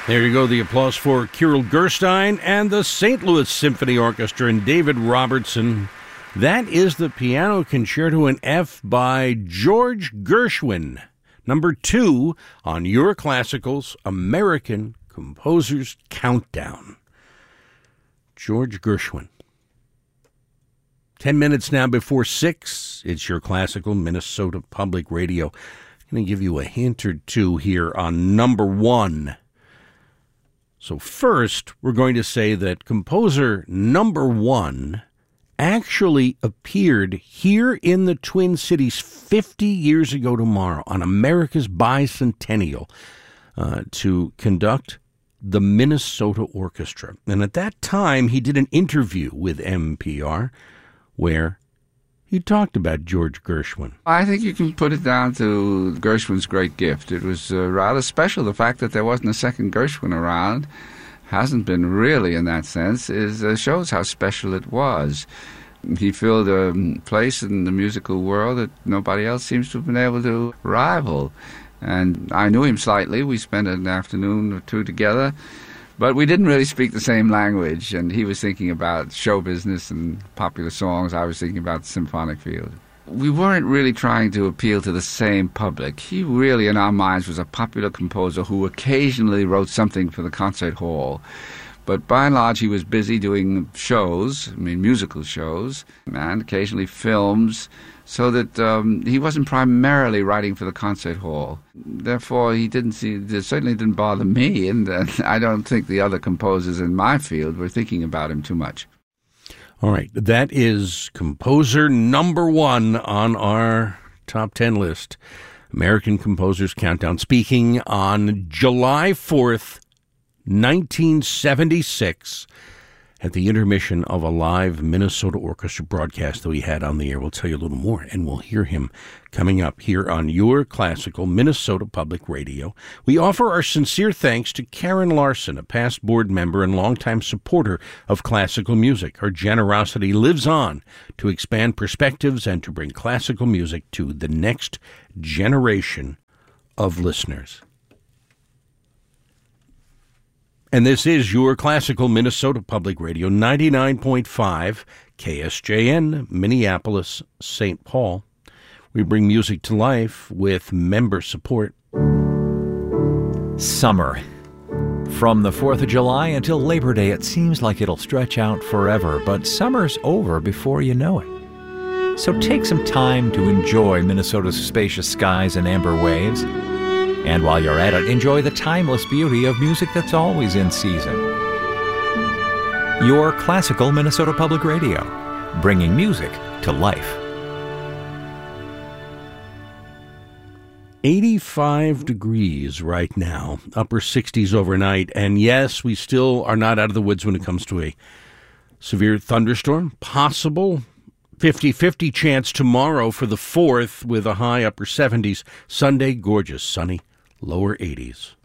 There you go, the applause for Kirill Gerstein and the St. Louis Symphony Orchestra and David Robertson. That is the Piano Concerto in F by George Gershwin, number 2 on Your Classical's American Composers Countdown. George Gershwin. 10 minutes now before 6. It's Your Classical Minnesota Public Radio. I'm going to give you a hint or two here on number 1. So first, we're going to say that composer number 1 actually appeared here in the Twin Cities 50 years ago tomorrow on America's bicentennial to conduct the Minnesota Orchestra. And at that time, he did an interview with NPR where he talked about George Gershwin. I think you can put it down to Gershwin's great gift. It was rather special. The fact that there wasn't a second Gershwin around, hasn't been really in that sense, shows how special it was. He filled a place in the musical world that nobody else seems to have been able to rival. And I knew him slightly. We spent an afternoon or two together. But we didn't really speak the same language, and he was thinking about show business and popular songs. I was thinking about the symphonic field. We weren't really trying to appeal to the same public. He really, in our minds, was a popular composer who occasionally wrote something for the concert hall. But by and large, he was busy doing shows, musical shows, and occasionally films, so that he wasn't primarily writing for the concert hall. Therefore, it certainly didn't bother me, and I don't think the other composers in my field were thinking about him too much. All right, that is composer number 1 on our top 10 list, American Composers Countdown, speaking on July 4th, 1976, at the intermission of a live Minnesota Orchestra broadcast that we had on the air. We'll tell you a little more, and we'll hear him coming up here on Your Classical Minnesota Public Radio. We offer our sincere thanks to Karen Larson, a past board member and longtime supporter of classical music. Her generosity lives on to expand perspectives and to bring classical music to the next generation of listeners. And this is Your Classical Minnesota Public Radio, 99.5 KSJN, Minneapolis, St. Paul. We bring music to life with member support. Summer. From the 4th of July until Labor Day, it seems like it'll stretch out forever, but summer's over before you know it. So take some time to enjoy Minnesota's spacious skies and amber waves. And while you're at it, enjoy the timeless beauty of music that's always in season. Your Classical Minnesota Public Radio, bringing music to life. 85 degrees right now, upper 60s overnight. And yes, we still are not out of the woods when it comes to a severe thunderstorm. Possible 50-50 chance tomorrow for the 4th with a high upper 70s. Sunday, gorgeous, sunny, lower 80s.